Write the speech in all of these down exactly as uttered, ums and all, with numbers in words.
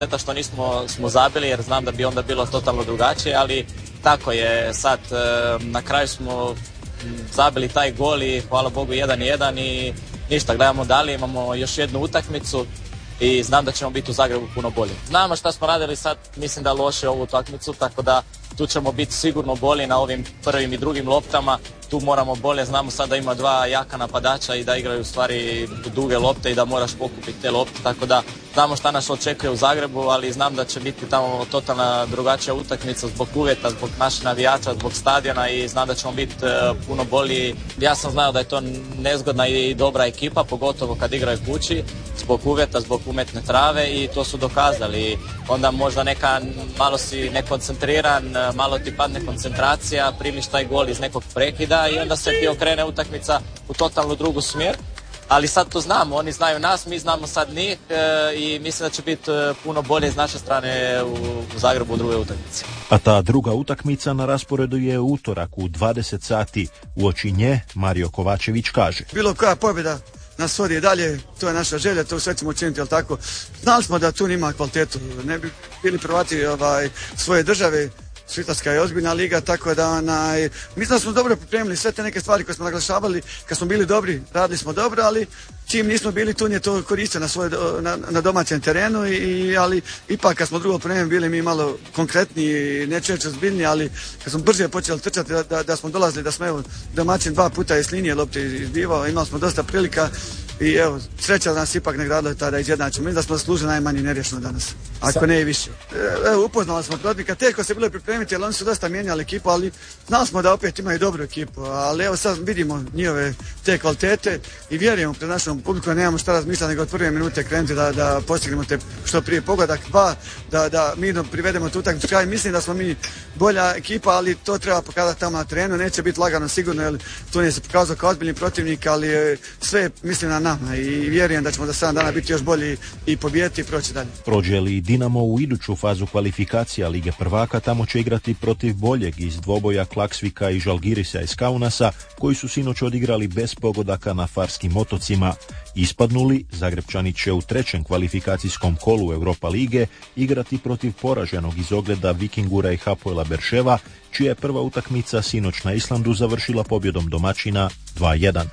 Šteta što nismo smo zabili jer znam da bi onda bilo totalno drugačije, ali tako je sad. Na kraju smo zabili taj gol i hvala Bogu jedan jedan i ništa, gledamo dalje, imamo još jednu utakmicu i znam da ćemo biti u Zagrebu puno bolji. Znamo šta smo radili sad, mislim da loše ovu utakmicu, tako da tu ćemo biti sigurno bolji na ovim prvim i drugim loptama. Tu moramo bolje, znamo sad da ima dva jaka napadača i da igraju u stvari duge lopte i da moraš pokupiti te lopte, tako da znamo šta nas očekuje u Zagrebu, ali znam da će biti tamo totalna drugačija utakmica zbog uvjeta, zbog naših navijača, zbog stadiona i znam da ćemo biti uh, puno bolji. Ja sam znao da je to nezgodna i dobra ekipa, pogotovo kad igraju kući, zbog uvjeta, zbog umjetne trave i to su dokazali. Onda možda neka, malo si nekoncentriran, malo ti padne koncentracija, primiš taj gol iz nekog prekida i onda se ti okrene utakmica u totalno drugu smjer. Ali sad to znamo, oni znaju nas, mi znamo sad njih e, i mislim da će biti e, puno bolje s naše strane u, u Zagrebu u druge utakmice. A ta druga utakmica na rasporedu je utorak u dvadeset sati. Uoči nje Mario Kovačević kaže: bilo koja pobjeda nas vodi dalje, to je naša želja, to sve ćemo učiniti, jel tako? Znali smo da tu nima kvalitetu, ne bi bili prvati ovaj, svoje države. Švicarska je ozbiljna liga, tako da onaj, mislim da smo dobro pripremili sve te neke stvari koje smo naglašavali, kad smo bili dobri, radili smo dobro, ali čim nismo bili tu nije to koristio na, svoje, na, na domaćem terenu, i, ali ipak kad smo drugo pripremili bili mi malo konkretniji, neću reći ozbiljni, ali kad smo brže počeli trčati, da, da, da smo dolazili, da smo evo domaćin dva puta iz linije lopte izbivao, imali smo dosta prilika i evo, sreća da nas ipak nagradila tada izjednačimo. Mislim da smo zaslužili najmanje nerješeno danas, ako ne i više. Evo, upoznali smo protivnika, teško se bilo pripremiti jer oni su dosta mijenjali ekipu, ali znali smo da opet imaju dobru ekipu, ali evo sad vidimo njihove te kvalitete i vjerujemo pred našom publikom, nemamo šta razmišljati nego od prve minute krenuti da, da postignemo te što prije pogodak, dva, da, da mi privedemo tu utakmicu kraj. Mislim da smo mi bolja ekipa, ali to treba pokazati tamo na terenu, neće biti lagano sigurno, jer tu nije se pokazao kao ozbiljni protivnik, ali sve mislim na nama i vjerujem da ćemo za sedam dana biti još bolji i pobijediti i proći dalje. Prođe li Dinamo u iduću fazu kvalifikacija Lige prvaka, tamo će igrati protiv boljeg iz dvoboja Klaksvika i Žalgirisa iz Kaunasa, koji su sinoć odigrali bez pogodaka na Farskim otocima. Ispadnuli, Zagrebčani će u trećem kvalifikacijskom kolu Europa lige igrati protiv poraženog iz Ogleda Vikingura i Hapoela Berševa, čija je prva utakmica sinoć na Islandu završila pobjedom domaćina dva jedan.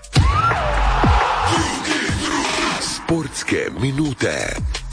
Sportske minute.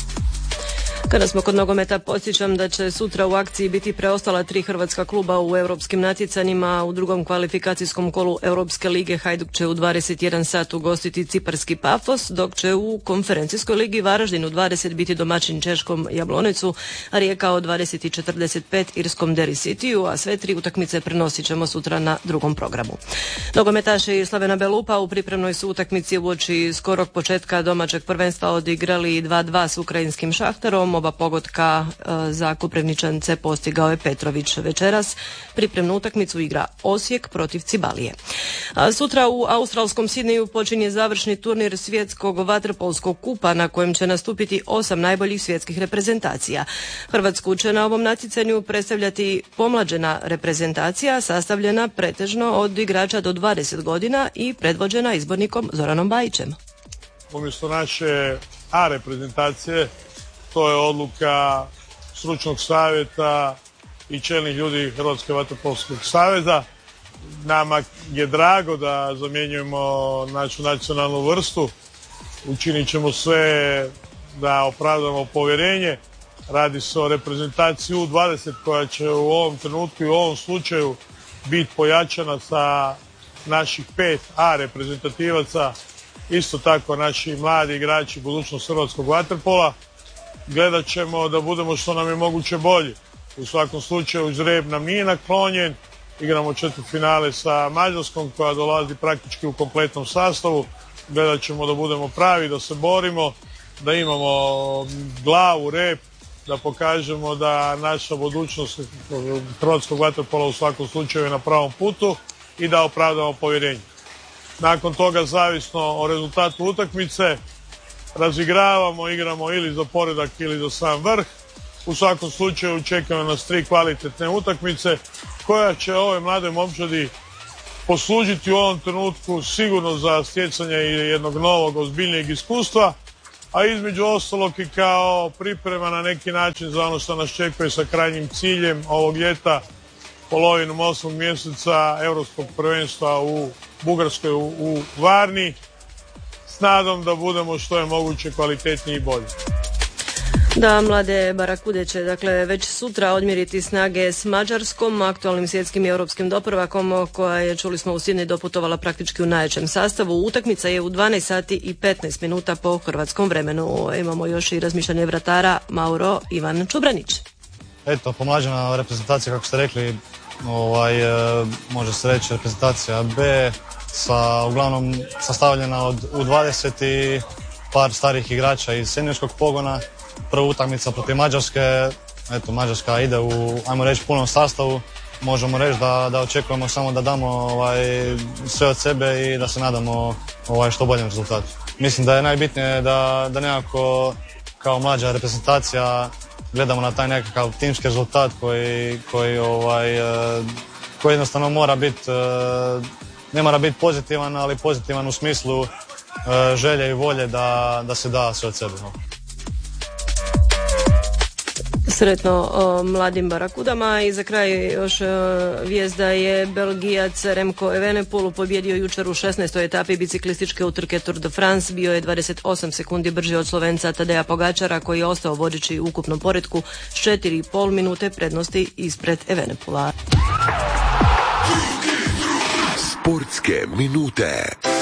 Kada smo kod nogometa, podsjećam da će sutra u akciji biti preostala tri hrvatska kluba u europskim natjecanjima. U drugom kvalifikacijskom kolu Europske lige Hajduk će u dvadeset jedan sat ugostiti ciparski Pafos, dok će u konferencijskoj ligi Varaždin u dvadeset biti domaćin češkom Jablonecu, a Rijeka od dvadeset četrdeset pet irskom Derry Cityu, a sve tri utakmice prenosit ćemo sutra na drugom programu. Nogometaši Slavena Belupa u pripremnoj su utakmici uoči skorog početka domaćeg prvenstva odigrali dva dva s ukrajinskim Šahtarom. Oba pogotka e, za Koprivničance postigao je Petrović. Večeras pripremnu utakmicu igra Osijek protiv Cibalije. A sutra u australskom Sidneju počinje završni turnir svjetskog vaterpolskog kupa na kojem će nastupiti osam najboljih svjetskih reprezentacija. Hrvatsku će na ovom natjecanju predstavljati pomlađena reprezentacija sastavljena pretežno od igrača do dvadeset godina i predvođena izbornikom Zoranom Bajićem. Umjesto naše A reprezentacije, to je odluka stručnog savjeta i čelnih ljudi Hrvatskog vaterpolskog saveza. Nama je drago da zamjenjujemo našu nacionalnu vrstu. Učinit ćemo sve da opravdamo povjerenje. Radi se o reprezentaciji U dvadeset koja će u ovom trenutku i u ovom slučaju biti pojačana sa naših pet A reprezentativaca. Isto tako naši mladi igrači budućnost hrvatskog vaterpola. Gledat ćemo da budemo što nam je moguće bolji. U svakom slučaju žreb nam nije naklonjen. Igramo četvrtfinale sa Mađarskom koja dolazi praktički u kompletnom sastavu. Gledat ćemo da budemo pravi, da se borimo, da imamo glavu, rep, da pokažemo da naša budućnost hrvatskog vaterpola u svakom slučaju je na pravom putu i da opravdamo povjerenje. Nakon toga, zavisno o rezultatu utakmice, razigravamo, igramo ili za poredak ili za sam vrh. U svakom slučaju čekaju nas tri kvalitetne utakmice koja će ove mlade momčadi poslužiti u ovom trenutku sigurno za stjecanje jednog novog ozbiljnijeg iskustva, a između ostalog i kao priprema na neki način za ono što nas čekuje sa krajnjim ciljem ovog ljeta, polovinom osmog mjeseca Europskog prvenstva u Bugarskoj u, u Varni, s nadom da budemo što je moguće kvalitetniji i bolji. Da, mlade Barakude će dakle već sutra odmjeriti snage s Mađarskom, aktualnim svjetskim i europskim doprvakom, koja je, čuli smo, u Sidney doputovala praktički u najjačem sastavu. Utakmica je u dvanaest sati i petnaest minuta po hrvatskom vremenu. Imamo još i razmišljanje vratara Mauro Ivan Čubranić. Eto, pomlađena reprezentacija, kako ste rekli, ovaj, može se reći reprezentacija B, sa, uglavnom sastavljena od U dvadeset i par starih igrača iz seniorskog pogona. Prva utakmica protiv Mađarske, eto, Mađarska ide u, ajmo reći, punom sastavu. Možemo reći da, da očekujemo samo da damo ovaj, sve od sebe i da se nadamo ovaj, što boljem rezultatu. Mislim da je najbitnije da, da nekako kao mlađa reprezentacija gledamo na taj nekakav timski rezultat koji, koji, ovaj, koji jednostavno mora biti, ne mora biti pozitivan, ali pozitivan u smislu želje i volje da, da se da sve od sebe. Sretno o mladim Barakudama. I za kraj još o, vijest da je Belgijac Remco Evenepoel pobjedio jučer u šesnaestoj etapi biciklističke utrke Tour de France. Bio je dvadeset osam sekundi brži od Slovenca Tadeja Pogačara, koji je ostao vodeći u ukupnom poretku s četiri i pol minute prednosti ispred Evenepoela. Sportske minute.